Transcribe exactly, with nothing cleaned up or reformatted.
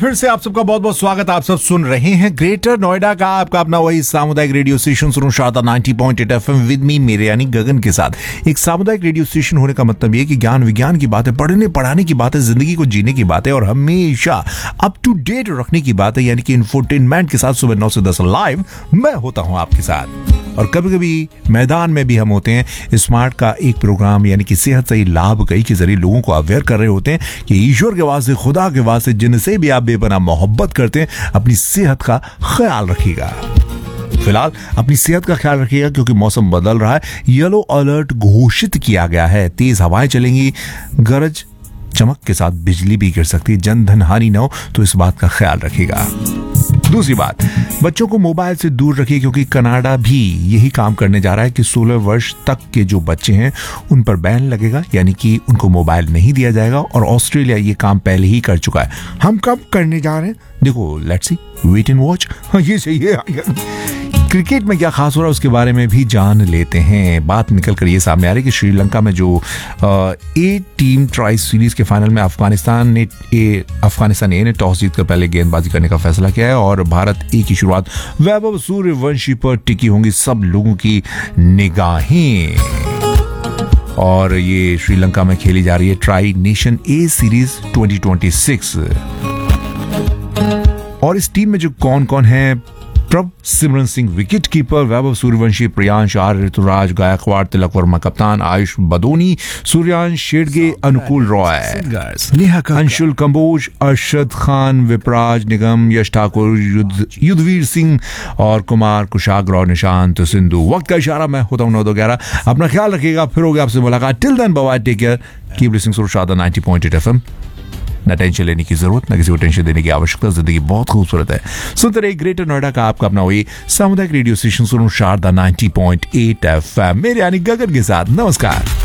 फिर से आप सबका बहुत बहुत स्वागत। आप सब सुन रहे हैं ग्रेटर नोएडा का आपका अपना वही सामुदायिक रेडियो स्टेशन सुनो शारदा नब्बे पॉइंट आठ एफएम विद मी मेरे यानी गगन के साथ। एक सामुदायिक रेडियो स्टेशन होने का मतलब ये कि ज्ञान विज्ञान की बातें, पढ़ने पढ़ाने की बातें, जिंदगी को जीने की बातें और हमेशा अप टू डेट रखने की बातें, यानी कि इंफोटेनमेंट के साथ सुबह नौ से दस लाइव मैं होता हूं आपके साथ। और कभी कभी मैदान में भी हम होते हैं। स्मार्ट का एक प्रोग्राम यानी कि सेहत सही लाभ कई के जरिए लोगों को अवेयर कर रहे होते हैं कि ईश्वर के वास्ते, खुदा के वास्ते, जिनसे भी आप बेपनाह मोहब्बत करते हैं, अपनी सेहत का ख्याल रखिएगा। फिलहाल अपनी सेहत का ख्याल रखिएगा क्योंकि मौसम बदल रहा है। येलो अलर्ट घोषित किया गया है। तेज हवाएं चलेंगी, गरज चमक के साथ बिजली भी गिर सकती है। जन धन हानि न हो तो इस बात का ख्याल रखिएगा। दूसरी बात, बच्चों को मोबाइल से दूर रखिए क्योंकि कनाडा भी यही काम करने जा रहा है कि सोलह वर्ष तक के जो बच्चे हैं उन पर बैन लगेगा, यानी कि उनको मोबाइल नहीं दिया जाएगा। और ऑस्ट्रेलिया ये काम पहले ही कर चुका है। हम कब करने जा रहे हैं देखो, let's see, wait and watch. ये सही है। क्रिकेट में क्या खास हो रहा है उसके बारे में भी जान लेते हैं। बात निकल कर ये सामने आ रही है कि श्रीलंका में जो ए टीम ट्राई सीरीज के फाइनल में अफगानिस्तान ने ए अफगानिस्तान ए ने टॉस जीतकर पहले गेंदबाजी करने का फैसला किया है और भारत ए की शुरुआत वैभव सूर्यवंशी पर टिकी होंगी सब लोगों की निगाहें। और ये श्रीलंका में खेली जा रही है ट्राई नेशन ए सीरीज ट्वेंटी ट्वेंटी सिक्स। और इस टीम में जो कौन कौन है: प्रभ सिमरन सिंह विकेट कीपर, वैभव सूर्यवंशी, प्रियांश आर्य, ऋतुराज गायकवाड़, तिलक वर्मा कप्तान, आयुष बदोनी, सूर्यांश शेडगे, अनुकूल रॉय, अंशुल कंबोज, अरशद खान, विपराज निगम, यश ठाकुर, युद्ध युद्धवीर सिंह और कुमार कुशाग्र और निशांत सिंधु। वक्त का इशारा, मैं होता हूं नौ दो ग्यारह। अपना ख्याल रखिएगा, फिर होगी आपसे मुलाकात। Till then bye, take care, keep listening to Sharda नब्बे पॉइंट आठ एफएम। न टेंशन लेने की जरूरत, न किसी को टेंशन देने की आवश्यकता। जिंदगी बहुत खूबसूरत है। सुनते रहिए ग्रेटर नोएडा का आपका अपना वही सामुदायिक रेडियो स्टेशन सुनो शारदा नब्बे पॉइंट आठ एफएम मेरे यानी गगन के साथ। नमस्कार।